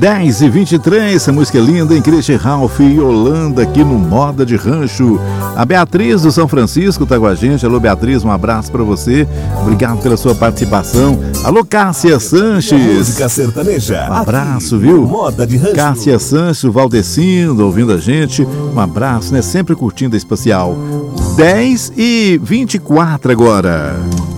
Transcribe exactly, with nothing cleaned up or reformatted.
dez e vinte e três, essa música é linda, hein? Christian Ralph e Yolanda aqui no Moda de Rancho. A Beatriz do São Francisco tá com a gente. Alô, Beatriz, um abraço pra você. Obrigado pela sua participação. Alô, Cássia Sanches. Música sertaneja. Um abraço, viu? Moda de Rancho. Cássia Sanches, o Valdecindo, ouvindo a gente. Um abraço, né? Sempre curtindo a especial. dez e vinte e quatro agora.